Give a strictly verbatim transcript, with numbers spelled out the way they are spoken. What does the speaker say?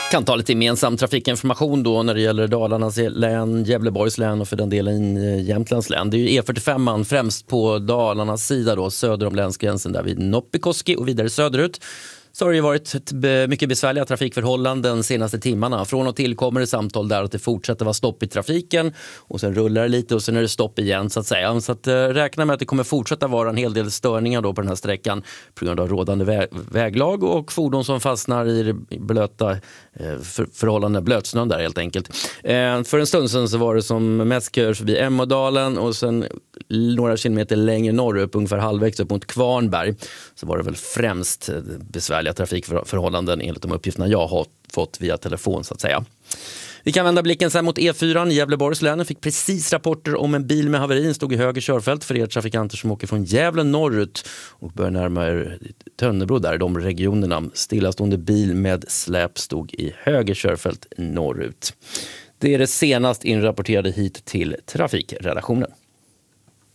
Kan ta lite gemensam trafikinformation då när det gäller Dalarnas län, Gävleborgs län och för den delen Jämtlands län. Det är ju E fyrtiofem främst på Dalarnas sida då, söder om länsgränsen där vid Noppikoski och vidare söderut. Så har det ju varit ett mycket besvärliga trafikförhållanden de senaste timmarna. Från och till kommer det samtal där att det fortsätter vara stopp i trafiken och sen rullar det lite och sen är det stopp igen så att säga. Så att, äh, räkna med att det kommer fortsätta vara en hel del störningar då på den här sträckan på grund av rådande vä- väglag och fordon som fastnar i det blöta äh, för- förhållande blötsnön där helt enkelt. Äh, för en stund sedan så var det som mest köer förbi Emmadalen och sen några kilometer längre norrut, ungefär halvvägs upp mot Kvarnberg, så var det väl främst besvärliga trafikförhållanden enligt de uppgifterna jag har fått via telefon så att säga. Vi kan vända blicken sen mot E fyra i Gävleborgs län. Fick precis rapporter om en bil med haveri. Den stod i höger körfält för er trafikanter som åker från Gävle norrut och börjar närma er Tönnebro där i de regionerna. Stillastående bil med släp stod i höger körfält norrut. Det är det senast inrapporterade hit till trafikredaktionen.